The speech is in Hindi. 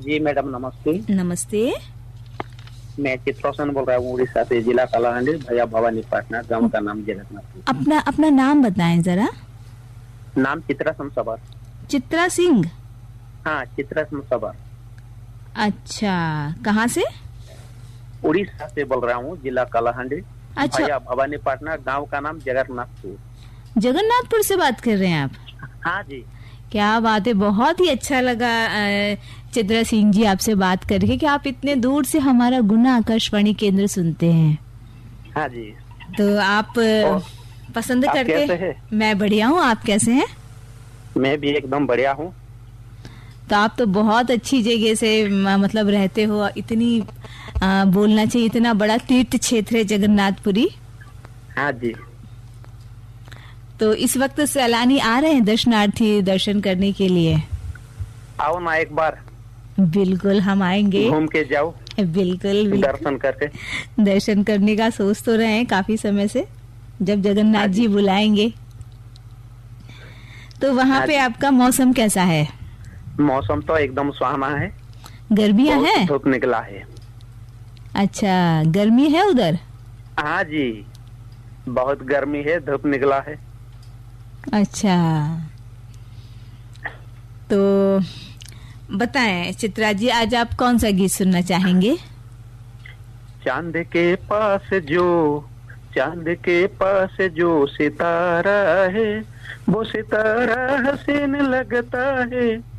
जी मैडम नमस्ते। नमस्ते। मैं चित्रोसन बोल रहा हूँ उड़ीसा से, जिला कालाहांडी, भैया भवानी पाटना, गांव का नाम जगन्नाथपुर। अपना अपना नाम बताएं जरा। नाम चित्रा समसबर। चित्रा सिंह। हाँ, चित्रा समसबर। अच्छा, कहाँ से? उड़ीसा से बोल रहा हूँ, जिला कालाहांडी, अच्छा, भैया भवानी पाटना, गांव का नाम जगन्नाथपुर। जगन्नाथपुर से बात कर रहे हैं आप? हाँ जी। क्या बात है, बहुत ही अच्छा लगा चित्रा सिंह जी आपसे बात करके कि आप इतने दूर से हमारा गुना आकाशवाणी केंद्र सुनते हैं। हाँ जी। तो आप पसंद आप करते कैसे हैं? मैं बढ़िया हूँ, आप कैसे हैं? मैं भी एकदम बढ़िया हूँ। तो आप तो बहुत अच्छी जगह से मतलब रहते हो, इतनी बोलना चाहिए, इतना बड़ा तीर्थ क्षेत्र है जगन्नाथपुरी। हाँ जी। तो इस वक्त सैलानी आ रहे हैं दर्शनार्थी दर्शन करने के लिए। आओ ना एक बार, बिल्कुल हम आएंगे, घूम के जाओ। बिल्कुल बिल्कुल दर्शन करके। दर्शन करने का सोच तो रहे हैं काफी समय से, जब जगन्नाथ जी बुलाएंगे। तो वहाँ पे आपका मौसम कैसा है? मौसम तो एकदम सुहाना है। गर्मियाँ बहुत है? धूप निकला है। अच्छा, गर्मी है उधर? हाँ जी, बहुत गर्मी है, धूप निकला है। अच्छा, तो बताएं चित्रा जी, आज आप कौन सा गीत सुनना चाहेंगे? चांद के पास जो सितारा है, वो सितारा हसीन लगता है।